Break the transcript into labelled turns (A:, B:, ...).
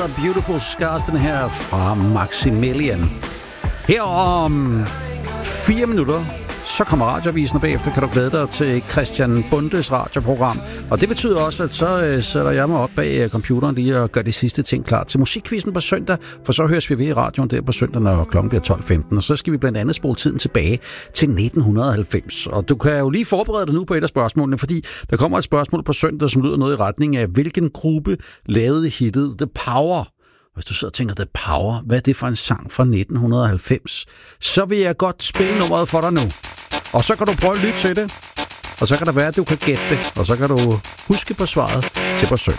A: Beautiful Scars, den her fra Maximilian. Her om 4 minutter, så kommer radioavisen, og bagefter kan du glæde dig til Christian Bundes radioprogram. Og det betyder også, at så sætter jeg mig op bag computeren lige og gør de sidste ting klar til musikquizzen på søndag, for så høres vi ved i radioen der på søndag, når klokken bliver 12:15. Og så skal vi blandt andet spole tiden tilbage til 1990. Og du kan jo lige forberede dig nu på et af spørgsmålene, fordi der kommer et spørgsmål på søndag, som lyder noget i retning af, hvilken gruppe lavede hittet The Power? Hvis du sidder og tænker, The Power, hvad er det for en sang fra 1990? Så vil jeg godt spille nummeret for dig nu. Og så kan du prøve at lytte til det. Og så kan det være, at du kan gætte det. Og så kan du huske på svaret til på søndag.